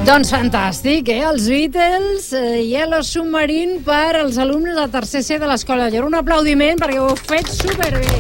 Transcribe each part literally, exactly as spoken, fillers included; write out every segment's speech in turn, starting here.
Doncs fantàstic, eh? Els Beatles, eh, Yellow Submarine per als alumnes del tercer C de l'Escola Llor. Un aplaudiment perquè ho heu fet superbé.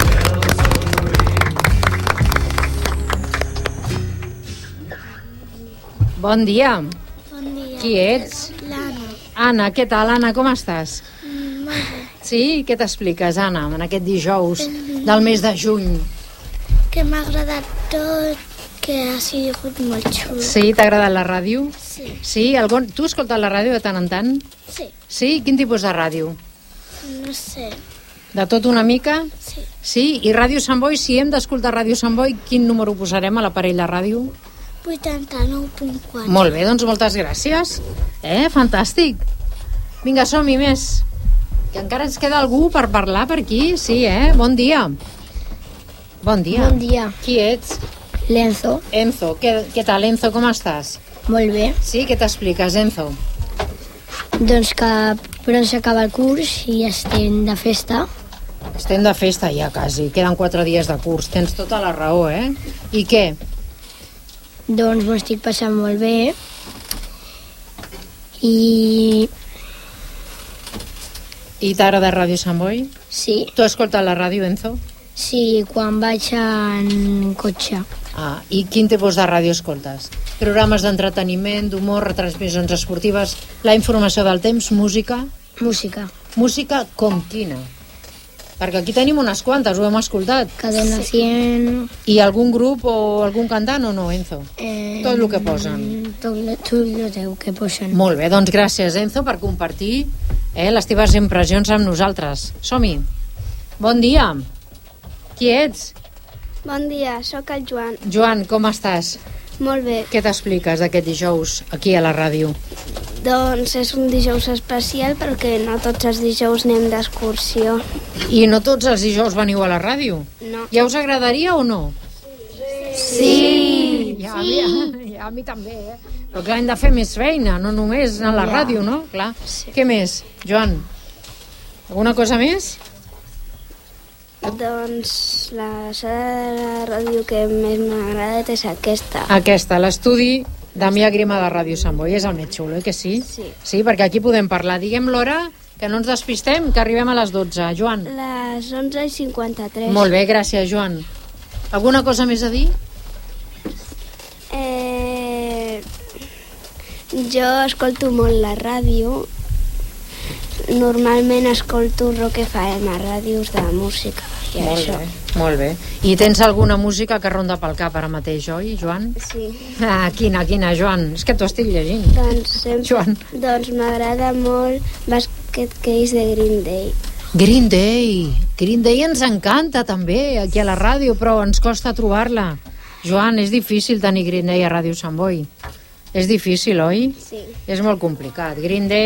Bon dia. Bon dia. Qui ets? L'Anna. Anna, què tal, Anna? Com estàs? Mm, molt bé. Sí? Què t'expliques, Anna, en aquest dijous del mes de juny? Que m'ha agradat tot, que ha sigut molt xulo. Sí? T'ha agradat la ràdio? Sí. Sí? Algun... Tu escoltes la ràdio de tant en tant? Sí. Sí? Quin tipus de ràdio? No sé. De tot una mica? Sí. Sí? I Ràdio Sant Boi, si hem d'escoltar Ràdio Sant Boi, quin número posarem a l'aparell de ràdio? vuitanta-nou punt quatre. Molt bé, doncs moltes gràcies. Eh, fantàstic. Vinga, som-hi més. Que encara ens queda algú per parlar per aquí. Sí, eh? Bon dia. Bon dia. Bon dia. Qui ets? L'Enzo. Enzo. Què, què tal, Enzo? Com estàs? Molt bé. Sí? Què t'expliques, Enzo? Doncs que però s'acaba el curs i estem de festa. Estem de festa ja, quasi. Queden quatre dies de curs. Tens tota la raó, eh? I què? Doncs m'ho estic passant molt bé. I... I t'agrada Ràdio Sant Boi? Sí. Tu escoltes la ràdio, Enzo? Sí, quan vaig en cotxe. Ah, i quin tipus de ràdio escoltes? Programes d'entreteniment, d'humor, retransmissions esportives, la informació del temps, música? Música. Música com quina? Perquè aquí tenim unes quantes, ho hem escoltat. Cadena cent... I algun grup o algun cantant o no, Enzo? Eh, Tot el que posen. Tot, tot el que posen. Molt bé, doncs gràcies, Enzo, per compartir eh, les teves impressions amb nosaltres. Som-hi. Bon dia. Qui ets? Bon dia, sóc el Joan. Joan, com estàs? Molt bé. Què t'expliques d'aquest dijous aquí a la ràdio? Doncs és un dijous especial perquè no tots els dijous anem d'excursió. I no tots els dijous veniu a la ràdio? No. Ja us agradaria o no? Sí. Ja, a mi, ja, a mi també, eh? Però clar, hem de fer més feina, no només a la Ja. ràdio, no? Clar. Sí. Què més, Joan? Alguna cosa més? Doncs la sala de la ràdio que més m'ha agradat és aquesta. Aquesta, l'estudi Damià Grima de Ràdio Sant Boi. És el més xulo, eh, que sí? Sí. Sí, perquè aquí podem parlar. Diguem l'hora, que no ens despistem, que arribem a les dotze. Joan? Les onze i cinquanta-tres. Molt bé, gràcies, Joan. Alguna cosa més a dir? Eh, jo escolto molt la ràdio. Normalment escolto Rock F M a ràdios de música. I Molt això. bé, molt bé. I tens alguna música que ronda pel cap ara mateix, oi, Joan? Sí. Ah, quina, quina, Joan? És que t'ho estic llegint. Doncs, sempre, Joan. doncs m'agrada molt Basket Case de Green Day. Green Day. Green Day ens encanta també, aquí a la ràdio, però ens costa trobar-la. Joan, és difícil tenir Green Day a Ràdio Sant Boi. És difícil, oi? Sí. És molt complicat. Green Day